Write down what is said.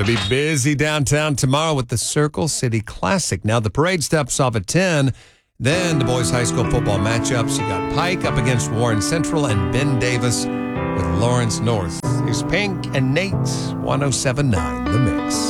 Going to be busy downtown tomorrow with the Circle City Classic. Now, the parade steps off at 10. Then the boys' high school football matchups. You got Pike up against Warren Central and Ben Davis with Lawrence North. Here's Pink and Nate, 107.9 The Mix.